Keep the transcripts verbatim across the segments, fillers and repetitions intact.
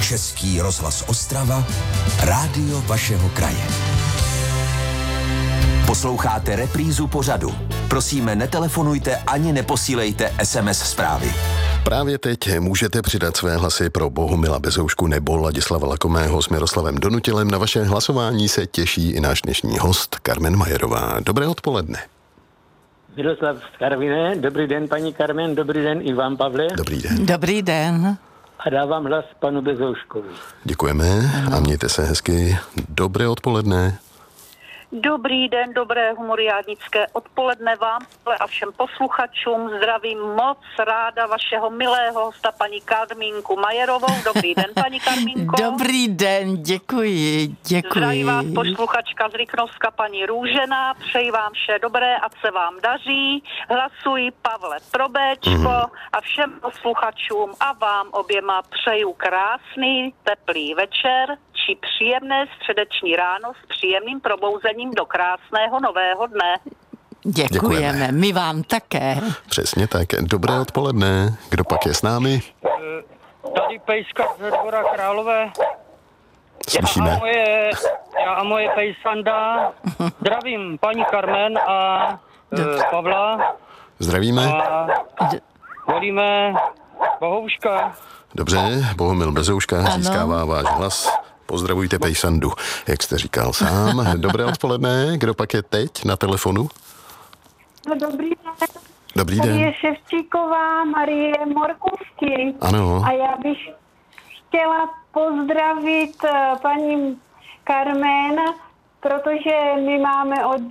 Český rozhlas Ostrava, rádio vašeho kraje. Posloucháte reprízu pořadu. Prosíme, netelefonujte ani neposílejte es em es zprávy. Právě teď můžete přidat své hlasy pro Bohumila Bezoušku nebo Ladislava Lakomého s Miroslavem Donutilem. Na vaše hlasování se těší i náš dnešní host Karmen Majerová. Dobré odpoledne. Miroslav z Karviné. Dobrý den, paní Karmen. Dobrý den i vám, Pavle. Dobrý den. Dobrý den. A dávám hlas panu Bezouškovi. Děkujeme a mějte se hezky. Dobré odpoledne. Dobrý den, dobré humoriádnické odpoledne vám a všem posluchačům. Zdravím moc ráda vašeho milého hosta, paní Karmínku Majerovou. Dobrý den, paní Karmínko. Dobrý den, děkuji, děkuji. Zdraví vás posluchačka z Liknovska, paní Růžena. Přeji vám vše dobré, ať se vám daří. Hlasuji Pavle pro Béčko a všem posluchačům a vám oběma přeju krásný, teplý večer či příjemné středeční ráno s příjemným probouzením do krásného nového dne. Děkujeme, Děkujeme. My vám také. Přesně tak. Dobré odpoledne. Kdo pak je s námi? Tady Pejska ze Dvora Králové. Slyšíme. Já a moje, já a moje pejsanda. Zdravím paní Karmen a e, Pavla. Zdravíme. A volíme Bohouška. Dobře, Bohumil Bezouška získává váš hlas. Pozdravujte pejsandu, jak jste říkal sám. Dobré odpoledne, kdo pak je teď na telefonu? No, dobrý den. Dobrý den. Tady je Ševčíková Marie Morkovsky. Ano. A já bych chtěla pozdravit paní Carmen, protože my máme od,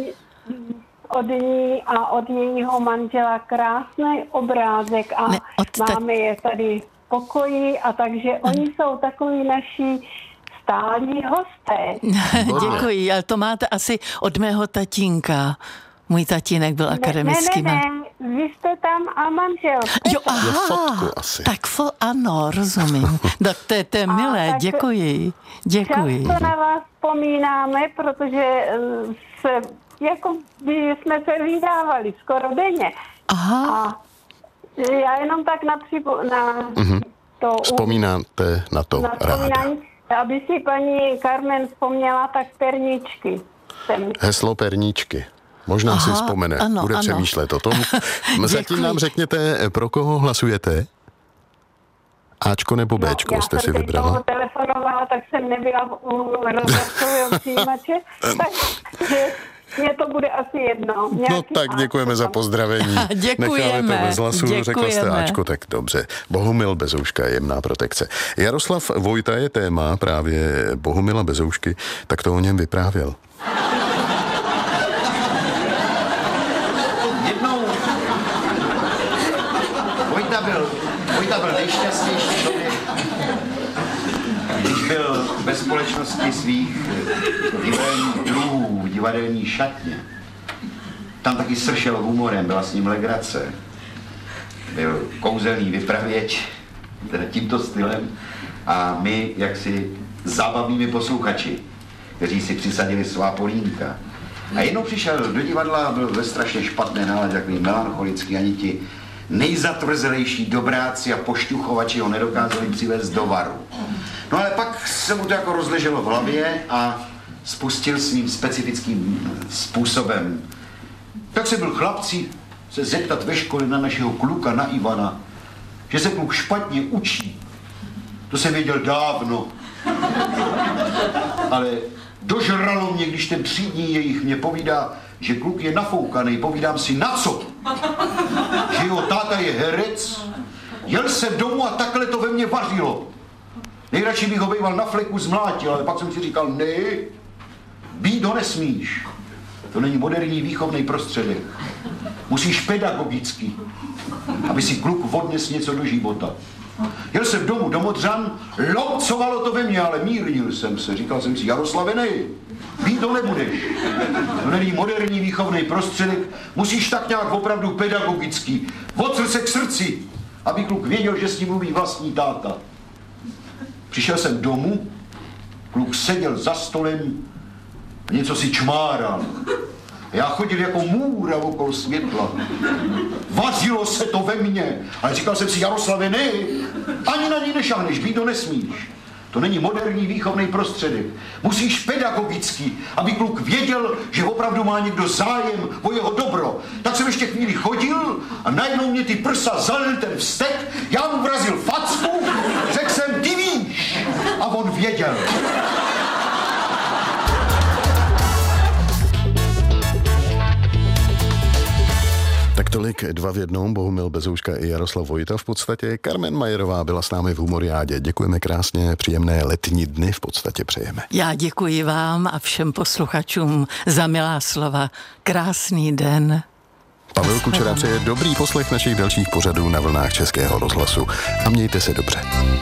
od ní a od jejího manžela krásný obrázek a ne, máme je tady v pokoji a takže oni jsou takový naši stálí hosté. Děkuji, ale to máte asi od mého tatínka. Můj tatínek byl akademický. Ne, ne, ne, vy jste tam a manžel. Jo, aha, jo, fotku asi. Tak fo, ano, rozumím. Tak to je, to je milé, děkuji, děkuji. Často na vás vzpomínáme, protože se, jako by jsme se vydávali skoro denně. Aha. A já jenom tak na, připo, na Mhm. to... Vzpomínáte na to na ráda. Aby si paní Carmen vzpomněla, tak perničky. Jsem. Heslo perníčky. Možná Aha, si vzpomene, ano, bude ano. přemýšlet o tom. Zatím nám řekněte, pro koho hlasujete? Ačko nebo Béčko No, jste si Já jsem vybrala? teď telefonovala, tak jsem nebyla u rozhlasového přijímače, takže mně to bude asi jedno. No tak děkujeme za pozdravení. Děkujeme, Necháme to bez hlasu, řekla jste děkujeme. Ačko, tak dobře. Bohumil Bezouška, jemná protekce. Jaroslav Vojta je téma právě Bohumila Bezoušky, tak to o něm vyprávěl. Jednou Vojta byl, Vojta byl nejšťastnější člověk, když byl ve společnosti svých divadelních druhů, divadelní šatně. Tam taky sršel humorem, byla s ním legrace. Byl kouzelný vypravěč, teda tímto stylem, a my jaksi zábavnými posluchači, kteří si přisadili svá polínka. A jednou přišel do divadla, byl ve strašně špatné náladě, takový melancholický, ani ti nejzatvrzelejší dobráci a pošťuchovači ho nedokázali přivést do varu. No ale pak se mu to jako rozleželo v hlavě a spustil svým specifickým způsobem. Tak se byl chlapci se zeptat ve škole na našeho kluka, na Ivana, že se kluk špatně učí. To jsem věděl dávno. Ale dožralo mě, když ten třídní jejich mě povídá, že kluk je nafoukaný, povídám si, na co? Že jeho táta je herec, jel jsem domů a takhle to ve mně vařilo. Nejradši bych ho býval na fleku zmlátil, ale pak jsem si říkal, ne, být ho nesmíš. To není moderní výchovný prostředek. Musíš pedagogicky, aby si kluk odnes něco do života. Jel jsem domů do Modřan, lomcovalo to ve mně, ale mírnil jsem se. Říkal jsem si, Jaroslave, nej, ví to nebudeš. To není moderní výchovný prostředek, musíš tak nějak opravdu pedagogicky, od srdce k srdci, aby kluk věděl, že s ním mluví vlastní táta. Přišel jsem domů, kluk seděl za stolem a něco si čmáral. Já chodil jako můra okolo světla. Vařilo se to ve mně, ale říkal jsem si, Jaroslave, ne, ani na ní nešáhneš, být to nesmíš. To není moderní výchovný prostředek. Musíš pedagogicky, aby kluk věděl, že opravdu má někdo zájem o jeho dobro. Tak jsem ještě chvíli chodil a najednou mě ty prsa zalil ten vztek, já mu vrazil facku, řekl jsem, ty víš. A on věděl. Tak tolik dva v jednom, Bohumil Bezouška i Jaroslav Vojta v podstatě. Carmen Majerová byla s námi v Humoriádě. Děkujeme krásně, příjemné letní dny v podstatě přejeme. Já děkuji vám a všem posluchačům za milá slova. Krásný den. Pavel Kučera přeje dobrý poslech našich dalších pořadů na vlnách Českého rozhlasu. A mějte se dobře.